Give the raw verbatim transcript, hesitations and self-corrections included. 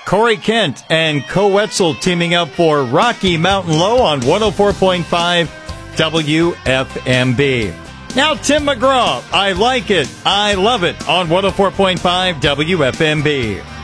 Corey Kent and Co Wetzel teaming up for Rocky Mountain Low on one oh four point five W F M B. Now Tim McGraw, I Like It, I Love It on one oh four point five W F M B.